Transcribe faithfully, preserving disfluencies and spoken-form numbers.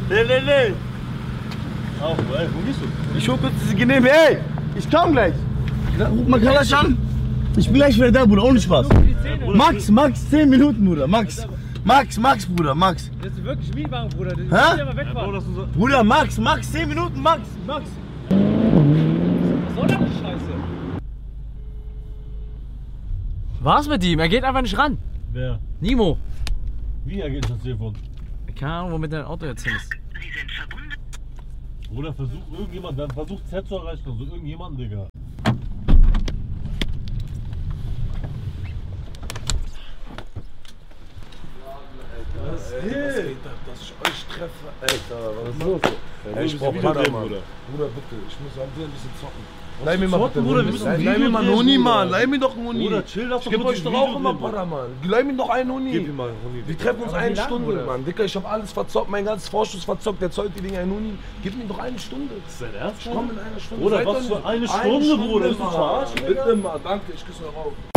Nee, nee, nee. Ach, ey, wo gehst du? Ich hol kurz diese Genehme. Ey, ich komm gleich. Ruf mal Kalasch an. Ich bin gleich wieder da, Bruder, ohne Spaß. Max, Max, zehn Minuten, Bruder, Max. Max, Max, Bruder, Max. Das ist wirklich Mietwagen, Bruder. Das Hä? ja mal wegfahren. So Bruder, Max, Max, zehn Minuten, Max, Max. Was soll das die Scheiße? Was mit ihm? Er geht einfach nicht ran. Wer? Nimo. Wie er geht das Telefon? Keine Ahnung, womit dein Auto jetzt hin ist. Oder versucht irgendjemand, dann versucht Z zu erreichen, also irgendjemanden, Digga. Was geht, dass ich euch treffe? Alter, was ist los? Ey, Ich brauch Bruder, Mann. Bruder, bitte, ich muss am ein bisschen zocken. Leih mir mal bitte, Bruder, wir müssen ein Leih mir mal einen Huni, Mann. Leih mir doch einen Huni. Bruder, chill, lass doch Ich geb kurz euch ein doch auch Video immer drehen, Para, Mann. Leih mir doch einen Huni. Gib ihm mal einen Huni. Wir treffen uns eine Stunde, Mann. Dicker, ich hab alles verzockt, mein ganzes Vorschuss verzockt. Der zollt die Dinger einen Huni. Gib mir doch eine Stunde. Ist dein Ernst? Ich komm in einer Stunde. Bruder, Seid was doch für nicht- eine Stunde, Bruder? Ist das Mann. verarschen, Digga? Bitte mal, danke, ich küsse euch auf.